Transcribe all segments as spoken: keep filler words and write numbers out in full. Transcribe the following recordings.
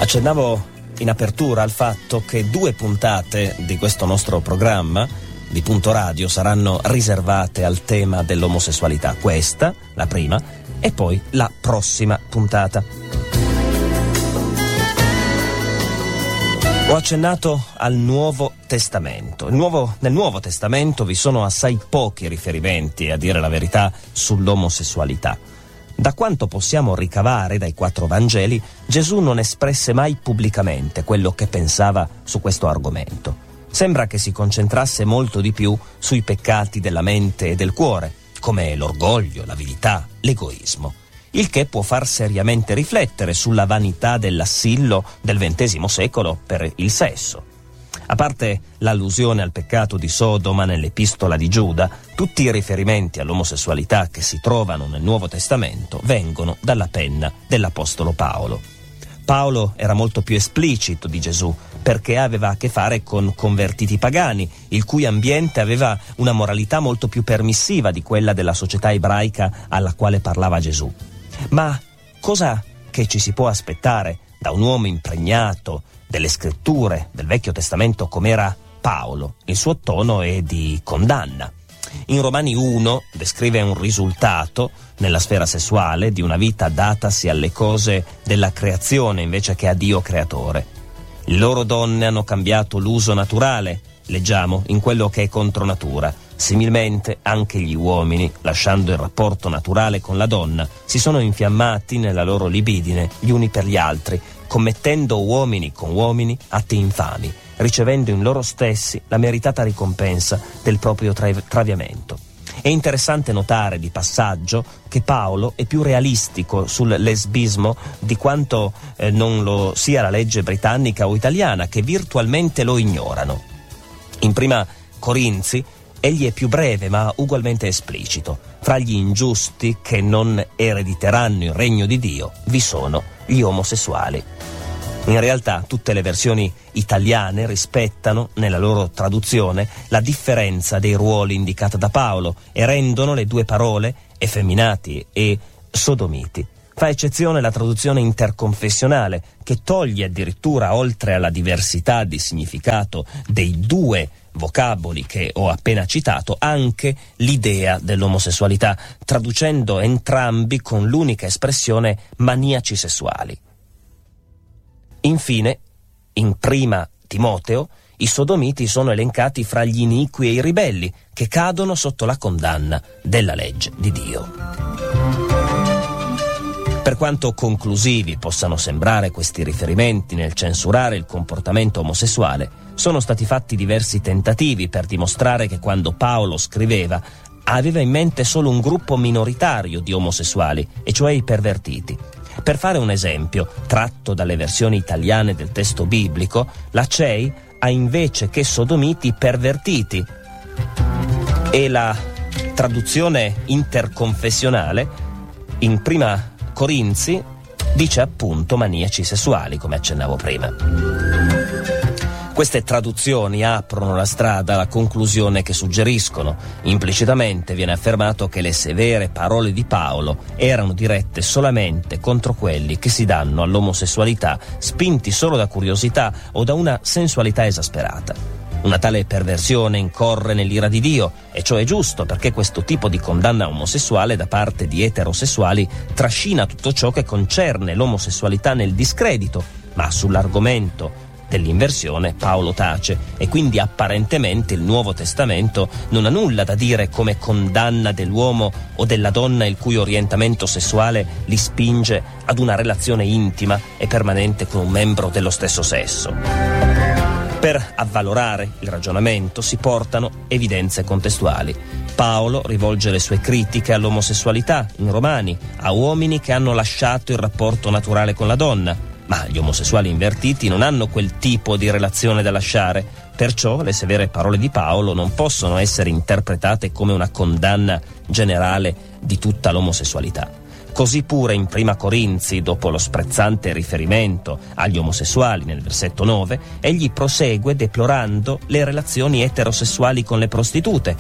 Accennavo in apertura al fatto che due puntate di questo nostro programma di Punto Radio saranno riservate al tema dell'omosessualità. Questa, la prima, e poi la prossima puntata. Ho accennato al Nuovo Testamento. Il nuovo, nel Nuovo Testamento vi sono assai pochi riferimenti, a dire la verità, sull'omosessualità. Da quanto possiamo ricavare dai quattro Vangeli, Gesù non espresse mai pubblicamente quello che pensava su questo argomento. Sembra che si concentrasse molto di più sui peccati della mente e del cuore, come l'orgoglio, l'avidità, l'egoismo, il che può far seriamente riflettere sulla vanità dell'assillo del ventesimo secolo per il sesso. A parte l'allusione al peccato di Sodoma nell'epistola di Giuda, tutti i riferimenti all'omosessualità che si trovano nel Nuovo Testamento vengono dalla penna dell'apostolo Paolo. Paolo era molto più esplicito di Gesù perché aveva a che fare con convertiti pagani, il cui ambiente aveva una moralità molto più permissiva di quella della società ebraica alla quale parlava Gesù. Ma cosa che ci si può aspettare da un uomo impregnato delle scritture del Vecchio Testamento come era Paolo? Il suo tono è di condanna. In Romani uno descrive un risultato nella sfera sessuale di una vita datasi alle cose della creazione invece che a Dio creatore. Le loro donne hanno cambiato l'uso naturale, leggiamo, in quello che è contro natura. Similmente anche gli uomini, lasciando il rapporto naturale con la donna, si sono infiammati nella loro libidine gli uni per gli altri, commettendo uomini con uomini atti infami, ricevendo in loro stessi la meritata ricompensa del proprio tra- traviamento. È interessante notare di passaggio che Paolo è più realistico sul lesbismo di quanto eh, non lo sia la legge britannica o italiana, che virtualmente lo ignorano. In prima Corinzi egli è più breve ma ugualmente esplicito. Fra gli ingiusti che non erediteranno il regno di Dio vi sono gli omosessuali. In realtà tutte le versioni italiane rispettano, nella loro traduzione, la differenza dei ruoli indicata da Paolo e rendono le due parole, effeminati e sodomiti. Fa eccezione la traduzione interconfessionale, che toglie addirittura, oltre alla diversità di significato dei due vocaboli che ho appena citato, anche l'idea dell'omosessualità, traducendo entrambi con l'unica espressione maniaci sessuali. Infine, in prima Timoteo, i sodomiti sono elencati fra gli iniqui e i ribelli che cadono sotto la condanna della legge di Dio. Per quanto conclusivi possano sembrare questi riferimenti nel censurare il comportamento omosessuale, sono stati fatti diversi tentativi per dimostrare che quando Paolo scriveva aveva in mente solo un gruppo minoritario di omosessuali, e cioè i pervertiti. Per fare un esempio, tratto dalle versioni italiane del testo biblico, la C E I ha invece che sodomiti pervertiti, e la traduzione interconfessionale in prima Corinzi dice appunto maniaci sessuali, come accennavo prima. Queste traduzioni aprono la strada alla conclusione che suggeriscono. Implicitamente viene affermato che le severe parole di Paolo erano dirette solamente contro quelli che si danno all'omosessualità, spinti solo da curiosità o da una sensualità esasperata. Una tale perversione incorre nell'ira di Dio, e ciò è giusto perché questo tipo di condanna omosessuale da parte di eterosessuali trascina tutto ciò che concerne l'omosessualità nel discredito, ma sull'argomento dell'inversione Paolo tace, e quindi apparentemente il Nuovo Testamento non ha nulla da dire come condanna dell'uomo o della donna il cui orientamento sessuale li spinge ad una relazione intima e permanente con un membro dello stesso sesso. Per avvalorare il ragionamento si portano evidenze contestuali. Paolo rivolge le sue critiche all'omosessualità in Romani a uomini che hanno lasciato il rapporto naturale con la donna, ma gli omosessuali invertiti non hanno quel tipo di relazione da lasciare, perciò le severe parole di Paolo non possono essere interpretate come una condanna generale di tutta l'omosessualità. Così pure in prima Corinzi, dopo lo sprezzante riferimento agli omosessuali nel versetto nove, egli prosegue deplorando le relazioni eterosessuali con le prostitute.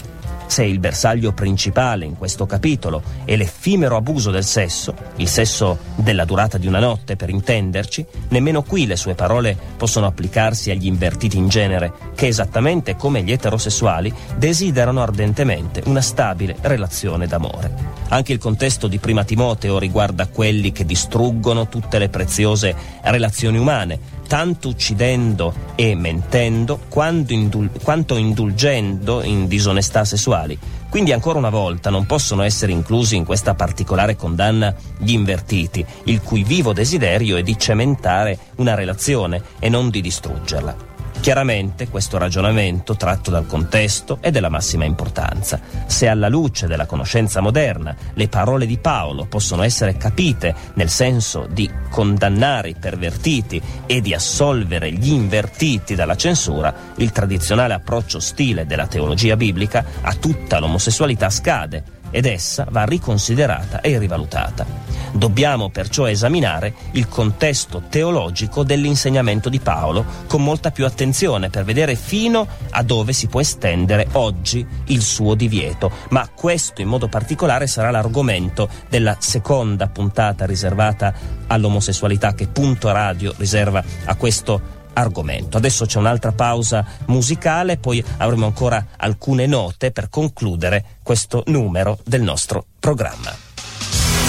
Se il bersaglio principale in questo capitolo è l'effimero abuso del sesso, il sesso della durata di una notte per intenderci, nemmeno qui le sue parole possono applicarsi agli invertiti in genere, che esattamente come gli eterosessuali desiderano ardentemente una stabile relazione d'amore. Anche il contesto di Prima Timoteo riguarda quelli che distruggono tutte le preziose relazioni umane, tanto uccidendo e mentendo quanto, indul- quanto indulgendo in disonestà sessuali. Quindi ancora una volta non possono essere inclusi in questa particolare condanna gli invertiti, il cui vivo desiderio è di cementare una relazione e non di distruggerla. Chiaramente questo ragionamento, tratto dal contesto, è della massima importanza. Se alla luce della conoscenza moderna le parole di Paolo possono essere capite nel senso di condannare i pervertiti e di assolvere gli invertiti dalla censura, il tradizionale approccio ostile della teologia biblica a tutta l'omosessualità scade ed essa va riconsiderata e rivalutata. Dobbiamo perciò esaminare il contesto teologico dell'insegnamento di Paolo con molta più attenzione per vedere fino a dove si può estendere oggi il suo divieto, ma questo in modo particolare sarà l'argomento della seconda puntata riservata all'omosessualità che Punto Radio riserva a questo argomento. Adesso c'è un'altra pausa musicale, poi avremo ancora alcune note per concludere questo numero del nostro programma.